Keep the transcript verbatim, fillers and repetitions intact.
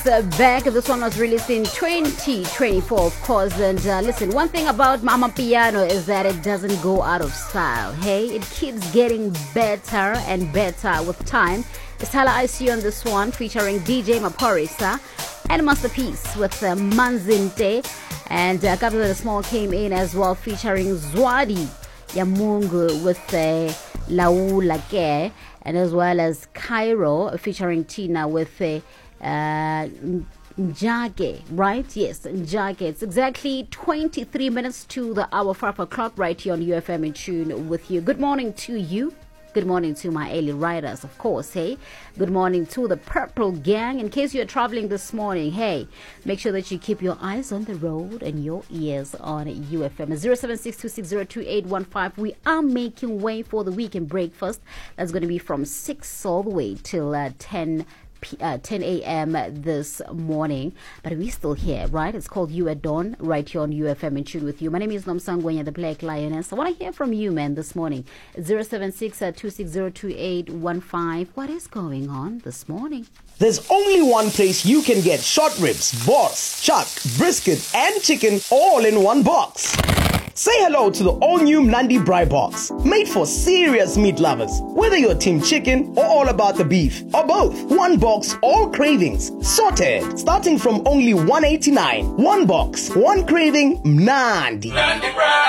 Uh, back. This one was released in twenty twenty-four, of course. And uh, listen, one thing about Mama Piano is that it doesn't go out of style. Hey, it keeps getting better and better with time. It's Tyler I C on this one, featuring D J Maporisa and Masterpiece with uh, Manzinte. And uh, Gabriel Small came in as well, featuring Zwadi Yamungu with uh, Laula Ke, and as well as Cairo featuring Tina with uh, uh Njage, right? Yes, Njage. It's exactly twenty-three minutes to the hour, five o'clock, right here on U F M in tune with you. Good morning to you. Good morning to my early riders, of course, hey. Good morning to the Purple Gang. In case you're traveling this morning, hey, make sure that you keep your eyes on the road and your ears on U F M. zero seven six two six zero two eight one five. We are making way for the weekend breakfast. That's going to be from six all the way till uh, ten Uh, ten a.m. this morning, but we're still here, right? It's called You at Dawn, right here on U F M in tune with you. My name is Nomsangwenya, the Black Lioness. I want to hear from you, man, this morning. zero seven six two six zero two eight one five. What is going on this morning? There's only one place you can get short ribs, boss, chuck, brisket, and chicken all in one box. Say hello to the all-new Nandi Bri Box, made for serious meat lovers. Whether you're team chicken or all about the beef, or both, one box, all cravings, sorted, starting from only one eighty-nine. One box, one craving, Nandi. Nandi Bri.